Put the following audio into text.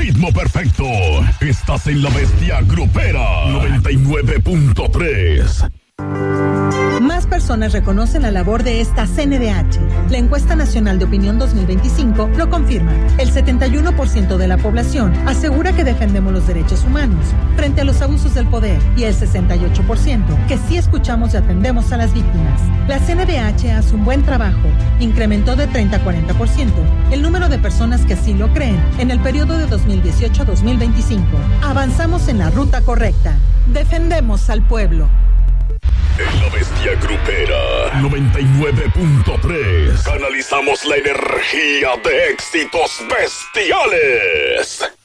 ritmo perfecto. Estás en La Bestia Grupera 99.3. Más personas reconocen la labor de esta CNDH. La encuesta nacional de opinión 2025 lo confirma. El 71% de la población asegura que defendemos los derechos humanos frente a los abusos del poder y el 68% que sí escuchamos y atendemos a las víctimas. La CNDH hace un buen trabajo. Incrementó de 30 a 40% el número de personas que así lo creen en el periodo de 2018 a 2025. Avanzamos en la ruta correcta. Defendemos al pueblo. En La Bestia Grupera 99.3 canalizamos la energía de éxitos bestiales.